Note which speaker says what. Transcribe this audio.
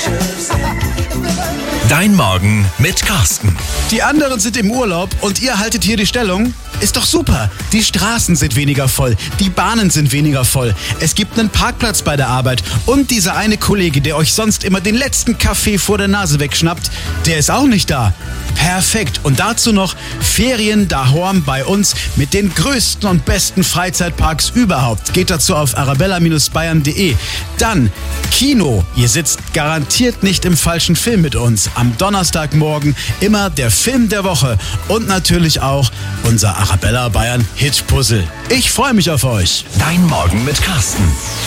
Speaker 1: Dein Morgen mit Carsten.
Speaker 2: Die anderen sind im Urlaub und ihr haltet hier die Stellung? Ist doch super. Die Straßen sind weniger voll, die Bahnen sind weniger voll. Es gibt einen Parkplatz bei der Arbeit und dieser eine Kollege, der euch sonst immer den letzten Kaffee vor der Nase wegschnappt, der ist auch nicht da. Perfekt. Und dazu noch Ferien daheim bei uns mit den größten und besten Freizeitparks überhaupt. Geht dazu auf arabella-bayern.de. Dann Kino. Ihr sitzt garantiert nicht im falschen Film mit uns. Am Donnerstagmorgen immer der Film der Woche. Und natürlich auch unser Arabella Bayern Hit Puzzle. Ich freue mich auf euch.
Speaker 1: Dein Morgen mit Carsten.